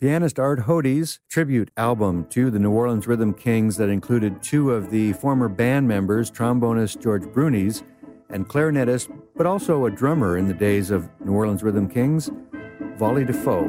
pianist Art Hode's tribute album to the New Orleans Rhythm Kings that included two of the former band members, trombonist George Brunies and clarinetist, but also a drummer in the days of New Orleans Rhythm Kings, Volley Defoe.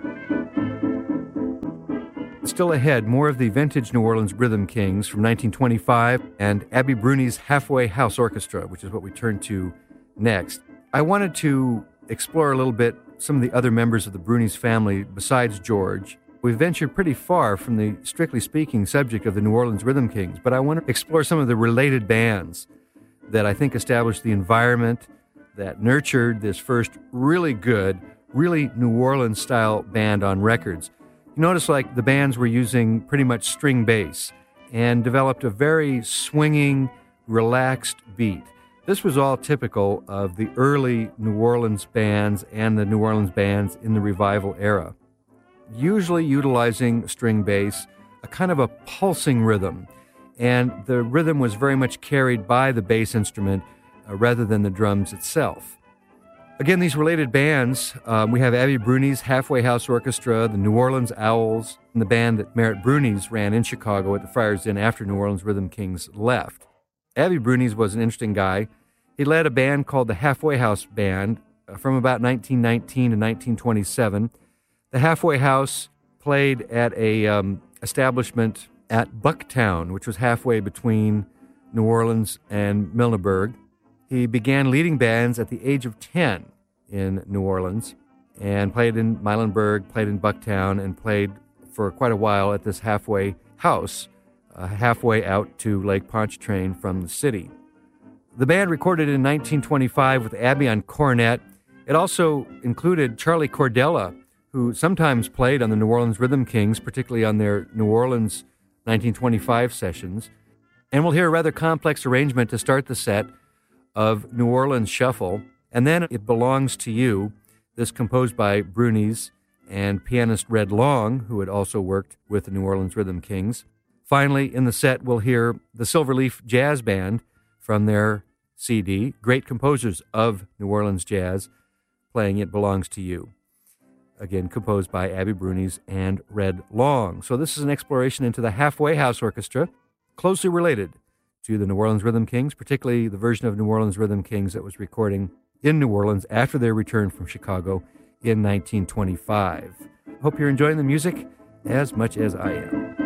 Still ahead, more of the vintage New Orleans Rhythm Kings from 1925 and Abby Bruni's Halfway House Orchestra, which is what we turn to next. I wanted to explore a little bit some of the other members of the Brunies family besides George. We've ventured pretty far from the, strictly speaking, subject of the New Orleans Rhythm Kings, but I want to explore some of the related bands that I think established the environment that nurtured this first really good, really New Orleans-style band on records. You notice like the bands were using pretty much string bass and developed a very swinging, relaxed beat. This was all typical of the early New Orleans bands and the New Orleans bands in the revival era. Usually utilizing string bass, a kind of a pulsing rhythm, and the rhythm was very much carried by the bass instrument rather than the drums itself. Again, these related bands, we have Abby Bruni's Halfway House Orchestra, the New Orleans Owls, and the band that Merritt Brunies ran in Chicago at the Friars Inn after New Orleans Rhythm Kings left. Abby Brunies was an interesting guy. He led a band called the Halfway House Band from about 1919 to 1927. The Halfway House played at a establishment at Bucktown, which was halfway between New Orleans and Milneburg. He began leading bands at the age of 10 in New Orleans and played in Milenburg, played in Bucktown, and played for quite a while at this halfway house, halfway out to Lake Pontchartrain from the city. The band recorded in 1925 with Abby on cornet. It also included Charlie Cordella, who sometimes played on the New Orleans Rhythm Kings, particularly on their New Orleans 1925 sessions. And we'll hear a rather complex arrangement to start the set of New Orleans Shuffle, and then It Belongs to You, this composed by Brunies and pianist Red Long, who had also worked with the New Orleans Rhythm Kings. Finally, in the set, we'll hear the Silverleaf Jazz Band from their CD, Great Composers of New Orleans Jazz, playing It Belongs to You, again composed by Abby Brunies and Red Long. So this is an exploration into the Halfway House Orchestra, closely related to the New Orleans Rhythm Kings, particularly the version of New Orleans Rhythm Kings that was recording in New Orleans after their return from Chicago in 1925. Hope you're enjoying the music as much as I am.